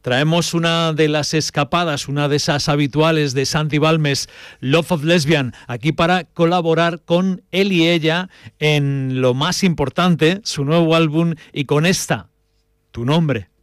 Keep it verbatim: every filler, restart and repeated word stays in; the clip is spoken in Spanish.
traemos una de las escapadas, una de esas habituales de Santi Balmes, Love of Lesbian, aquí para colaborar con él y ella en lo más importante, su nuevo álbum, y con esta, Tu Nombre.